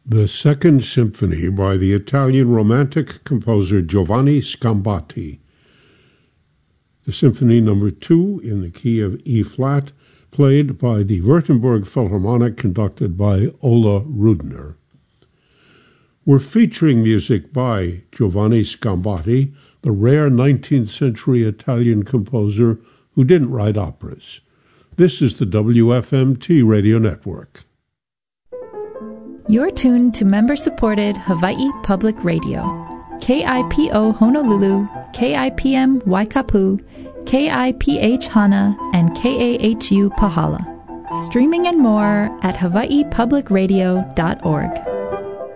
The Second Symphony by the Italian Romantic composer Giovanni Sgambati. The Symphony No. 2 in the key of E-flat, played by the Württemberg Philharmonic, conducted by Ola Rudner. We're featuring music by Giovanni Sgambati, the rare 19th century Italian composer who didn't write operas. This is the WFMT Radio Network. You're tuned to member-supported Hawaii Public Radio. KIPO Honolulu, KIPM Waikapu, KIPH Hana, and KAHU Pahala. Streaming and more at hawaiipublicradio.org.